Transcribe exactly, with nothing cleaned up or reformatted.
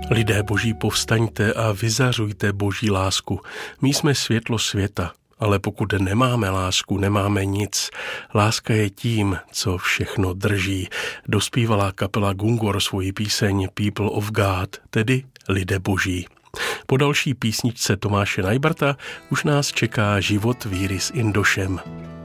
Lidé boží, povstaňte a vyzařujte boží lásku. My jsme světlo světa, ale pokud nemáme lásku, nemáme nic. Láska je tím, co všechno drží. Dospívala kapela Gungor svoji píseň People of God, tedy lidé boží. Po další písničce Tomáše Najbrta už nás čeká Život víry s Indošem.